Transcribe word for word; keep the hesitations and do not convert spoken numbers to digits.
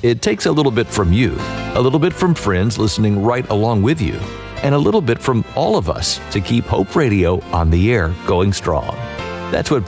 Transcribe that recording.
It takes a little bit from you, a little bit from friends listening right along with you, and a little bit from all of us to keep Hope Radio on the air going strong. That's what